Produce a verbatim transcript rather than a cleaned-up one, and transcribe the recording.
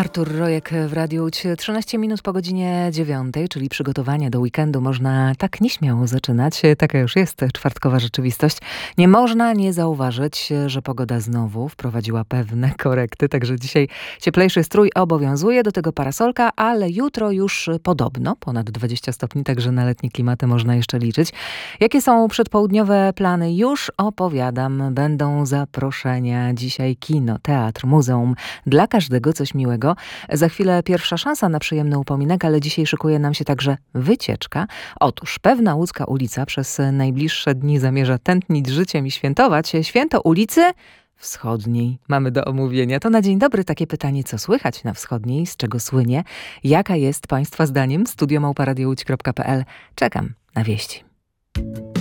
Artur Rojek w Radiu Łódź. trzynaście minut po godzinie dziewiątej, czyli przygotowanie do weekendu można tak nieśmiało zaczynać. Taka już jest czwartkowa rzeczywistość. Nie można nie zauważyć, że pogoda znowu wprowadziła pewne korekty, także dzisiaj cieplejszy strój obowiązuje, do tego parasolka, ale jutro już podobno ponad dwadzieścia stopni, także na letnie klimaty można jeszcze liczyć. Jakie są przedpołudniowe plany? Już opowiadam. Będą zaproszenia. Dzisiaj kino, teatr, muzeum. Dla każdego coś miłego. Za chwilę pierwsza szansa na przyjemny upominek, ale dzisiaj szykuje nam się także wycieczka. Otóż pewna łódzka ulica przez najbliższe dni zamierza tętnić życiem i świętować święto ulicy Wschodniej. Mamy do omówienia. To na dzień dobry takie pytanie, co słychać na Wschodniej, z czego słynie, jaka jest Państwa zdaniem? studio małpa radio łódź kropka p l. Czekam na wieści.